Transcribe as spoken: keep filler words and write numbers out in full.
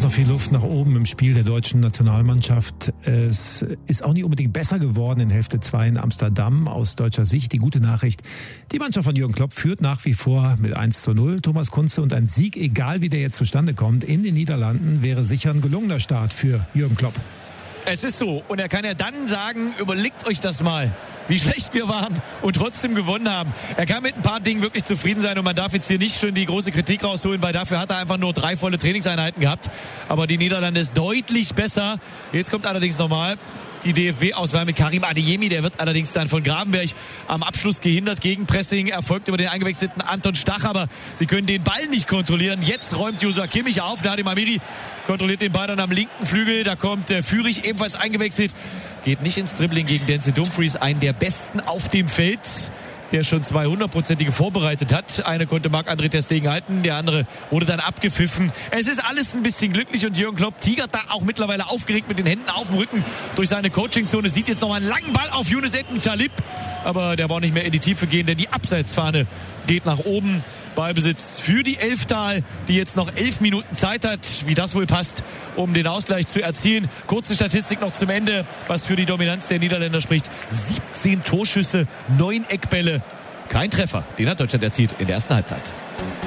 noch viel Luft nach oben im Spiel der deutschen Nationalmannschaft. Es ist auch nicht unbedingt besser geworden in Hälfte zwei in Amsterdam aus deutscher Sicht. Die gute Nachricht, die Mannschaft von Jürgen Klopp führt nach wie vor mit eins zu null. Thomas Kunze, und ein Sieg, egal wie der jetzt zustande kommt, in den Niederlanden wäre sicher ein gelungener Start für Jürgen Klopp. Es ist so. Und er kann ja dann sagen, überlegt euch das mal, wie schlecht wir waren und trotzdem gewonnen haben. Er kann mit ein paar Dingen wirklich zufrieden sein und man darf jetzt hier nicht schon die große Kritik rausholen, weil dafür hat er einfach nur drei volle Trainingseinheiten gehabt. Aber die Niederlande ist deutlich besser. Jetzt kommt allerdings nochmal die D F B-Auswahl mit Karim Adeyemi. Der wird allerdings dann von Gravenberch am Abschluss gehindert. Gegenpressing erfolgt über den eingewechselten Anton Stach, aber sie können den Ball nicht kontrollieren. Jetzt räumt Joshua Kimmich auf. Nadim Amiri kontrolliert den Ball dann am linken Flügel. Da kommt äh, Führig ebenfalls eingewechselt. Geht nicht ins Dribbling gegen Denzel Dumfries, einen der Besten auf dem Feld, der schon zwei hundertprozentige vorbereitet hat. Eine konnte Marc-André ter Stegen halten, der andere wurde dann abgepfiffen. Es ist alles ein bisschen glücklich und Jürgen Klopp tigert da auch mittlerweile aufgeregt mit den Händen auf dem Rücken durch seine Coachingzone. Sieht jetzt noch einen langen Ball auf Younes Edin Talib, aber der braucht nicht mehr in die Tiefe gehen, denn die Abseitsfahne geht nach oben. Ballbesitz für die Elftal, die jetzt noch elf Minuten Zeit hat, wie das wohl passt, um den Ausgleich zu erzielen. Kurze Statistik noch zum Ende, was für die Dominanz der Niederländer spricht. siebzehn Torschüsse, neun Eckbälle, kein Treffer. Den hat Deutschland erzielt in der ersten Halbzeit.